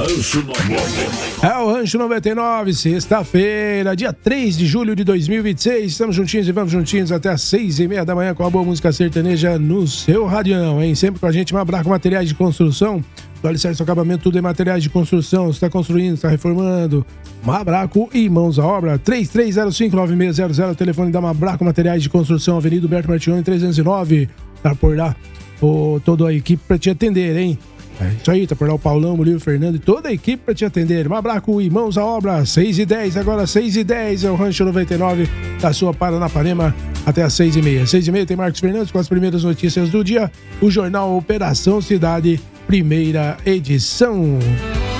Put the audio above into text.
Rancho 99. É o Rancho 99, sexta-feira, dia 3 de julho de 2026. Estamos juntinhos e vamos juntinhos até às 6h30 da manhã com a boa música sertaneja no seu radião, hein? Sempre com a gente, Mabraco Materiais de Construção. Do alicerce ao acabamento, tudo em materiais de construção. Você está construindo, está reformando. Mabraco e mãos à obra. 33059600, o telefone da Mabraco Materiais de Construção, Avenida Humberto Martione 309. Tá por lá toda a equipe para te atender, hein? É isso aí, tá por lá o Paulão, o Murilo, o Fernando e toda a equipe para te atender. Mabraco e mãos à obra, 6h10, agora 6h10 é o Rancho 99 da sua Paranapanema até às 6h30. 6h30 tem Marcos Fernandes com as primeiras notícias do dia, o jornal Operação Cidade, primeira edição.